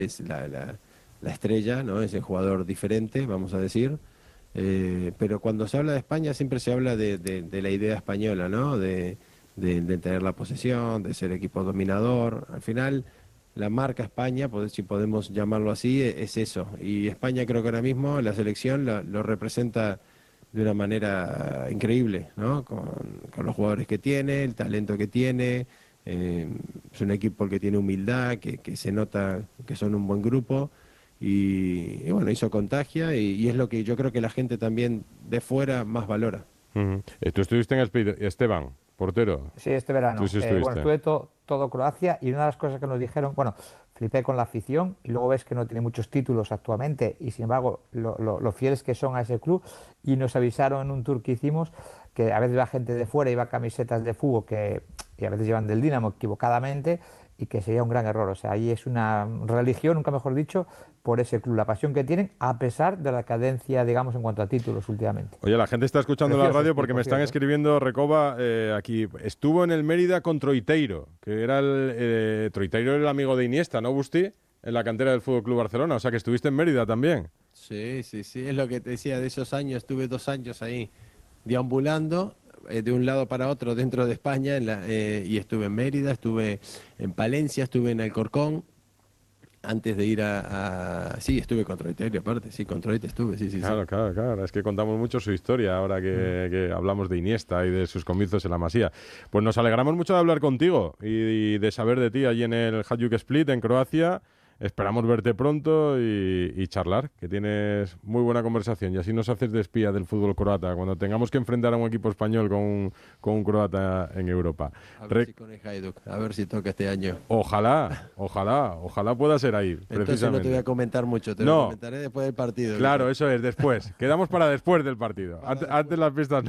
es la estrella, ¿no? Es el jugador diferente, vamos a decir. Pero cuando se habla de España siempre se habla de la idea española, ¿no? De tener la posesión, de ser equipo dominador. Al final, la marca España, si podemos llamarlo así, es eso. Y España creo que ahora mismo la selección lo representa de una manera increíble, ¿no? Con los jugadores que tiene, el talento que tiene. Es un equipo que tiene humildad, que se nota que son un buen grupo y bueno, eso contagia y es lo que yo creo que la gente también de fuera más valora. Tú estuviste en Split, Esteban, portero. Sí, este Tú verano. sí Bueno, estuviste. estuve todo Croacia y una de las cosas que nos dijeron, bueno, flipé con la afición y luego ves que no tiene muchos títulos actualmente y sin embargo lo fieles que son a ese club y nos avisaron en un tour que hicimos que a veces va gente de fuera y va camisetas de fútbol y a veces llevan del Dinamo equivocadamente y que sería un gran error. O sea, ahí es una religión, nunca mejor dicho, por ese club, la pasión que tienen a pesar de la cadencia, digamos, en cuanto a títulos últimamente. Oye, la gente está escuchando la Precioso radio Split, porque me por están cierto, ¿eh? escribiendo, Recoba, aquí. Estuvo en el Mérida con Troiteiro, que era Troiteiro era el amigo de Iniesta, ¿no, Busti? En la cantera del Fútbol Club Barcelona. O sea que estuviste en Mérida también. Sí, sí, sí, es lo que te decía de esos años, estuve 2 años ahí deambulando de un lado para otro dentro de España y estuve en Mérida, estuve en Palencia, estuve en Alcorcón, antes de ir sí, estuve con Troiterio, aparte, sí, con Troite estuve, sí, sí, sí. Claro, claro, claro. Es que contamos mucho su historia ahora que hablamos de Iniesta y de sus comienzos en la Masía. Pues nos alegramos mucho de hablar contigo y de saber de ti allí en el Hajduk Split, en Croacia. Esperamos verte pronto y charlar, que tienes muy buena conversación y así nos haces de espía del fútbol croata cuando tengamos que enfrentar a un equipo español con un croata en Europa. A ver si con el Hajduk, a ver si toca este año. Ojalá, ojalá, ojalá pueda ser ahí, Entonces no te voy precisamente. a comentar mucho, te lo No, comentaré después del partido. claro, quizás. eso es, después. Quedamos para después del partido. Para Antes después. las pistas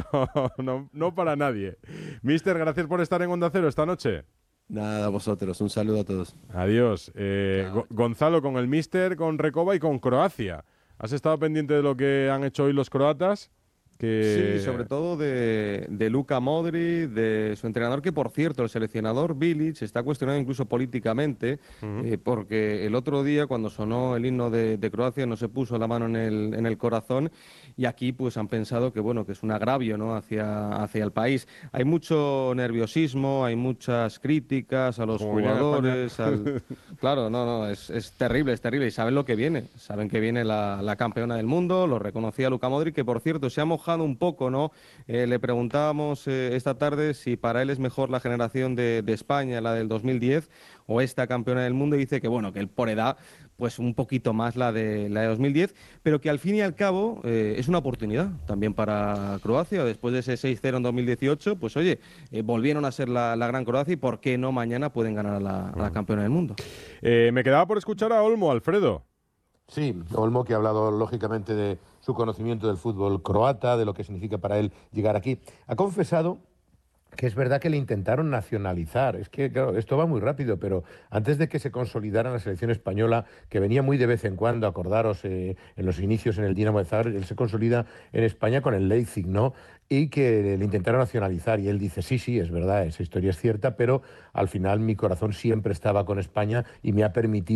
no para nadie. Mister, gracias por estar en Onda Cero esta noche. Nada, a vosotros, un saludo a todos. Adiós. Chao. Gonzalo, con el Mister, con Recoba y con Croacia. ¿Has estado pendiente de lo que han hecho hoy los croatas? Sí, Que... sobre todo de Luka Modric, de su entrenador, que por cierto, el seleccionador Bilic está cuestionado incluso políticamente, Ujú. porque el otro día cuando sonó el himno de Croacia no se puso la mano en el corazón y aquí pues han pensado que bueno, que es un agravio, ¿no? hacia el país. Hay mucho nerviosismo, hay muchas críticas a los Como vinieron a España. jugadores, Claro, no, es terrible y saben lo que viene, saben que viene la campeona del mundo, lo reconocía Luka Modric, que por cierto se ha mojado un poco, ¿no? Le preguntábamos esta tarde si para él es mejor la generación de España, la del 2010, o esta campeona del mundo, y dice que bueno, que él por edad, pues un poquito más la de 2010, pero que al fin y al cabo es una oportunidad también para Croacia, después de ese 6-0 en 2018, pues oye, volvieron a ser la gran Croacia y por qué no mañana pueden ganar a la campeona del mundo. Me quedaba por escuchar a Olmo, Alfredo. Sí, Olmo, que ha hablado lógicamente de su conocimiento del fútbol croata, de lo que significa para él llegar aquí. Ha confesado que es verdad que le intentaron nacionalizar. Es que, claro, esto va muy rápido, pero antes de que se consolidara en la selección española, que venía muy de vez en cuando, acordaros, en los inicios en el Dinamo de Zagreb, él se consolida en España con el Leipzig, ¿no? Y que le intentaron nacionalizar. Y él dice, sí, es verdad, esa historia es cierta, pero al final mi corazón siempre estaba con España y me ha permitido.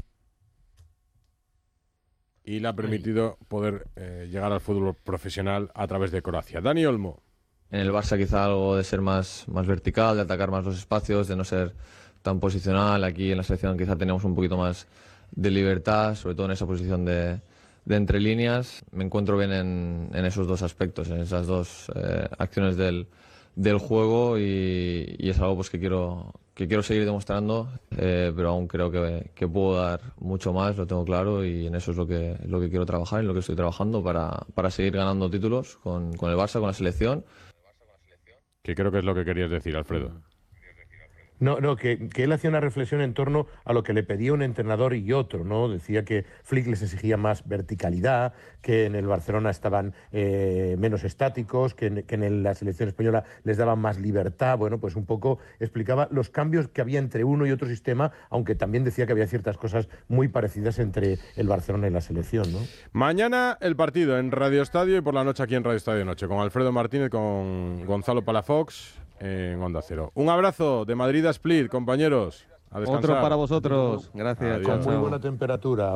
Y le ha permitido poder llegar al fútbol profesional a través de Croacia. Dani Olmo. En el Barça quizá algo de ser más vertical, de atacar más los espacios, de no ser tan posicional. Aquí en la selección quizá tenemos un poquito más de libertad, sobre todo en esa posición de entre líneas. Me encuentro bien en esos dos aspectos, en esas dos acciones del juego y es algo pues que quiero seguir demostrando, pero aún creo que puedo dar mucho más, lo tengo claro y en eso es lo que quiero trabajar, en lo que estoy trabajando para seguir ganando títulos con el Barça, con la selección. Que creo que es lo que querías decir, Alfredo. No, que él hacía una reflexión en torno a lo que le pedía un entrenador y otro, ¿no? Decía que Flick les exigía más verticalidad, que en el Barcelona estaban menos estáticos, que en la selección española les daban más libertad. Bueno, pues un poco explicaba los cambios que había entre uno y otro sistema, aunque también decía que había ciertas cosas muy parecidas entre el Barcelona y la selección, ¿no? Mañana el partido en Radio Estadio y por la noche aquí en Radio Estadio Noche, con Alfredo Martínez, con Gonzalo Palafox en Onda Cero. Un abrazo de Madrid a Split, compañeros. A descansar. Otro para vosotros. Gracias. Adiós. Con muy Chao. buena temperatura.